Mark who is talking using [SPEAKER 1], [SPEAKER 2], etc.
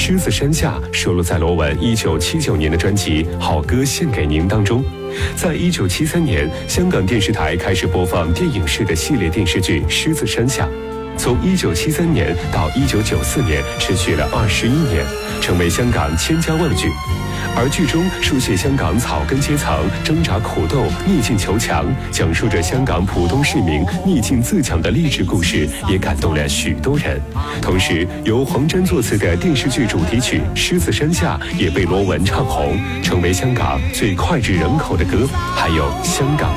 [SPEAKER 1] 狮子山下》收录在罗文1979年的专辑《好歌献给您》当中。在1973年，香港电视台开始播放电影式的系列电视剧《狮子山下》，从1973年到1994年，持续了21年，成为香港千家万剧。而剧中书写香港草根阶层挣扎苦斗、逆境求强，讲述着香港普通市民逆境自强的励志故事，也感动了许多人。同时，由黄沾作词的电视剧主题曲《狮子山下》也被罗文唱红，成为香港最脍炙人口的歌。还有香港